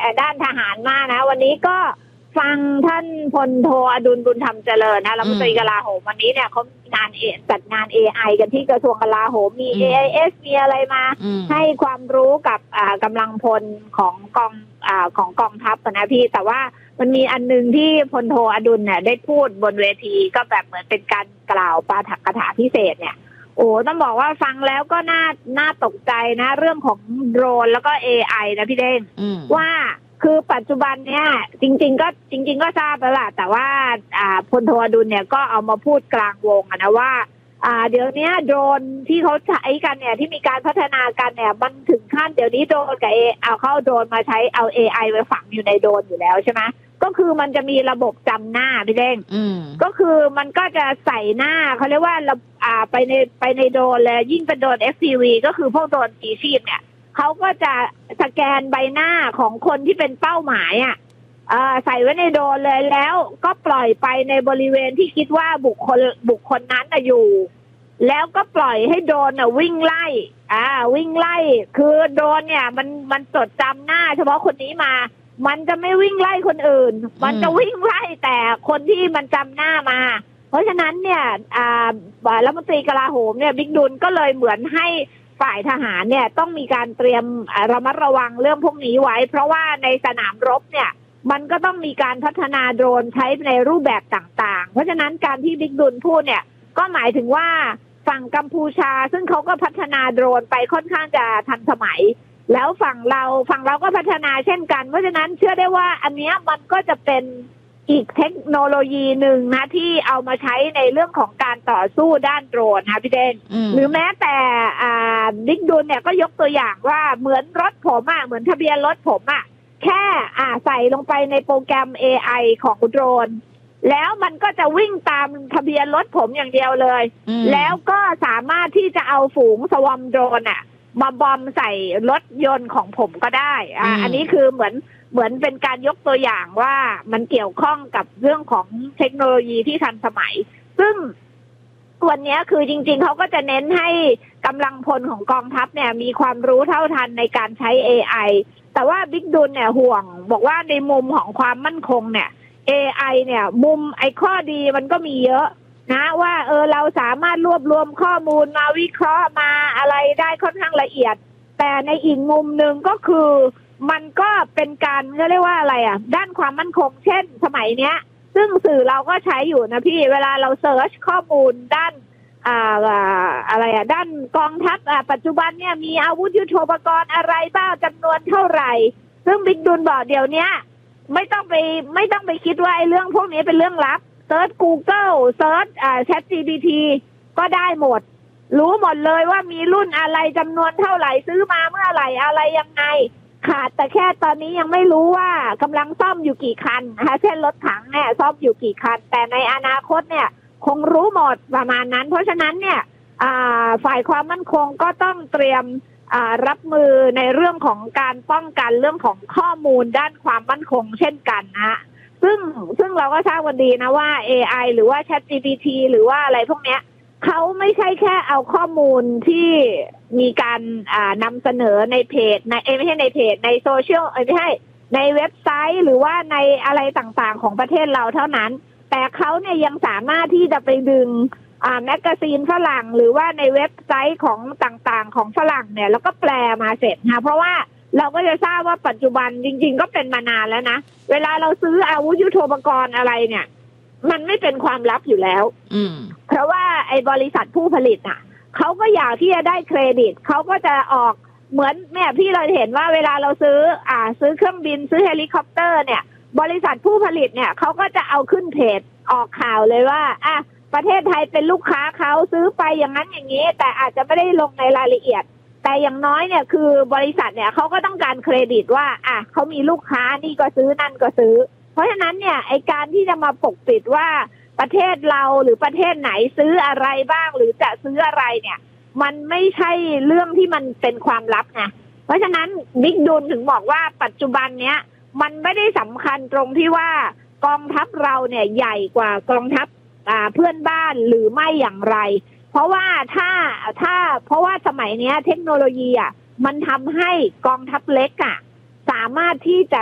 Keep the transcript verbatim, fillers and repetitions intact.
ด้านทหารมากนะวันนี้ก็ฟังท่านพลโทอดุลบุญธรรมเจริญนะรัฐมนตรีกลาโหมวันนี้เนี่ยเขางานจัดงาน เอ ไอ กันที่กระทรวงกลาโหมมี เอ ไอ เอส มีอะไรมาให้ความรู้กับกำลังพลของกองของกองทัพนะพี่แต่ว่ามันมีอันนึงที่พลโทอดุลเนี่ยได้พูดบนเวทีก็แบบเหมือนเป็นการกล่าวปาฐกถาพิเศษเนี่ยโอ้ต้องบอกว่าฟังแล้วก็น่าน่าตกใจนะเรื่องของโดรนแล้วก็ เอ ไอ นะพี่เด้งว่าคือปัจจุบันเนี่ยจริงๆก็จริงๆก็ทราบแล้วล่ะแต่ว่าอ่าพลโทอดุลเนี่ยก็เอามาพูดกลางวงนะว่าอ่าเดี๋ยวนี้โดรนที่เขาใช้กันเนี่ยที่มีการพัฒนากันเนี่ยมันถึงขั้นเดี๋ยวนี้โดรนกับเอเอาเข้าโดรนมาใช้เอา เอ ไอ ไปฝังอยู่ในโดรนอยู่แล้วใช่ไหมก็คือมันจะมีระบบจำหน้าพี่เด้งก็คือมันก็จะใส่หน้าเขาเรียกว่าอ่าไปในไปในโดรนเลยยิ่งเป็นโดรน เอฟ พี วี ก็คือพวกโดรนกีชีพเนี่ยเขาก็จะสแกนใบหน้าของคนที่เป็นเป้าหมายอ่ะใส่ไว้ในโดรนเลยแล้วก็ปล่อยไปในบริเวณที่คิดว่าบุคคลบุคคลนั้นอยู่แล้วก็ปล่อยให้โดรนวิ่งไล่อ่าวิ่งไล่คือโดรนเนี่ยมันมันจดจำหน้าเฉพาะคนนี้มามันจะไม่วิ่งไล่คนอื่นมันจะวิ่งไล่แต่คนที่มันจำหน้ามาเพราะฉะนั้นเนี่ยอ่ารัฐมนตรีกลาโหมเนี่ยบิ๊กดุลก็เลยเหมือนให้ฝ่ายทหารเนี่ยต้องมีการเตรียมระมัดระวังเรื่องพวกนี้ไว้เพราะว่าในสนามรบเนี่ยมันก็ต้องมีการพัฒนาโดรนใช้ในรูปแบบต่างๆเพราะฉะนั้นการที่บิ๊กดุลพูดเนี่ยก็หมายถึงว่าฝั่งกัมพูชาซึ่งเขาก็พัฒนาโดรนไปค่อนข้างจะทันสมัยแล้วฝั่งเราฝั่งเราก็พัฒนาเช่นกันเพราะฉะนั้นเชื่อได้ว่าอันนี้มันก็จะเป็นอีกเทคโนโลยีหนึ่งนะที่เอามาใช้ในเรื่องของการต่อสู้ด้านโดรนนะพี่เด่นหรือแม้แต่อ่าบิ๊กดุลเนี่ยก็ยกตัวอย่างว่าเหมือนรถผมอ่ะเหมือนทะเบียนรถผมอ่ะแค่อ่าใส่ลงไปในโปรแกรม เอ ไอ ของโดรนแล้วมันก็จะวิ่งตามทะเบียนรถผมอย่างเดียวเลยแล้วก็สามารถที่จะเอาฝูงสวอมโดรนอ่ะมาบอมใส่รถยนต์ของผมก็ได้อ่าอันนี้คือเหมือนเหมือนเป็นการยกตัวอย่างว่ามันเกี่ยวข้องกับเรื่องของเทคโนโลยีที่ทันสมัยซึ่งวันนี้คือจริงๆเขาก็จะเน้นให้กำลังพลของกองทัพเนี่ยมีความรู้เท่าทันในการใช้ เอ ไอ แต่ว่าบิ๊กดุลเนี่ยห่วงบอกว่าในมุมของความมั่นคงเนี่ย เอ ไอ เนี่ยมุมไอ้ข้อดีมันก็มีเยอะนะว่าเออเราสามารถรวบรวมข้อมูลมาวิเคราะห์มาอะไรได้ค่อนข้างละเอียดแต่ในอีกมุมหนึ่งก็คือมันก็เป็นการเรียกว่าอะไรอ่ะด้านความมั่นคงเช่นสมัยเนี้ยซึ่งสื่อเราก็ใช้อยู่นะพี่เวลาเราเซิร์ชข้อมูลด้านอ่าอะไรอ่ะด้านกองทัพอ่าปัจจุบันเนี่ยมีอาวุธยุทโธปกรณ์อะไรบ้างจำนวนเท่าไหร่ซึ่งบิ๊กดุลบอกเดี๋ยวนี้ไม่ต้องไปไม่ต้องไปคิดว่าไอ้เรื่องพวกนี้เป็นเรื่องลับเซิร์ช Google เซิร์ชอ่า แชท จี พี ที ก็ได้หมดรู้หมดเลยว่ามีรุ่นอะไรจำนวนเท่าไหร่ซื้อมาเมื่อไหร่อะไรยังไงขาดแต่แค่ตอนนี้ยังไม่รู้ว่ากำลังซ่อมอยู่กี่คันนะคะเช่นรถถังเนี่ยซ่อมอยู่กี่คันแต่ในอนาคตเนี่ยคงรู้หมดประมาณนั้นเพราะฉะนั้นเนี่ยฝ่ายความมั่นคงก็ต้องเตรียมรับมือในเรื่องของการป้องกันเรื่องของข้อมูลด้านความมั่นคงเช่นกันนะซึ่งซึ่งเราก็ทราบกันดีนะว่า เอ ไอ หรือว่า แชท จี พี ที หรือว่าอะไรพวกเนี้ยเขาไม่ใช่แค่เอาข้อมูลที่มีการนำเสนอในเพจในไม่ใช่ในเพจในโซเชียลไม่ใช่ในเว็บไซต์หรือว่าในอะไรต่างๆของประเทศเราเท่านั้นแต่เขาเนี่ยยังสามารถที่จะไปดึงแมกกาซีนฝรั่งหรือว่าในเว็บไซต์ของต่างๆของฝรั่งเนี่ยแล้วก็แปลมาเสร็จนะเพราะว่าเราก็จะทราบว่าปัจจุบันจริงๆก็เป็นมานานแล้วนะเวลาเราซื้ออาวุธยุทโธปกรณ์อะไรเนี่ยมันไม่เป็นความลับอยู่แล้วเพราะว่าไอ้บริษัทผู้ผลิตอ่ะเขาก็อยากที่จะได้เครดิตเขาก็จะออกเหมือนแม่พี่เราเห็นว่าเวลาเราซื้ออ่าซื้อเครื่องบินซื้อเฮลิคอปเตอร์เนี่ยบริษัทผู้ผลิตเนี่ยเขาก็จะเอาขึ้นเพจออกข่าวเลยว่าอ่ะประเทศไทยเป็นลูกค้าเขาซื้อไปอย่างนั้นอย่างนี้แต่อาจจะไม่ได้ลงในรายละเอียดแต่อย่างน้อยเนี่ยคือบริษัทเนี่ยเขาก็ต้องการเครดิตว่าอ่ะเขามีลูกค้านี่ก็ซื้อนั่นก็ซื้อเพราะฉะนั้นเนี่ยไอการที่จะมาปกปิดว่าประเทศเราหรือประเทศไหนซื้ออะไรบ้างหรือจะซื้ออะไรเนี่ยมันไม่ใช่เรื่องที่มันเป็นความลับไงเพราะฉะนั้นบิ๊กดุลถึงบอกว่าปัจจุบันเนี้ยมันไม่ได้สำคัญตรงที่ว่ากองทัพเราเนี่ยใหญ่กว่ากองทัพอ่าเพื่อนบ้านหรือไม่อย่างไรเพราะว่าถ้าถ้าเพราะว่าสมัยเนี้ยเทคโนโลยีอ่ะมันทำให้กองทัพเล็กอ่ะสามารถที่จะ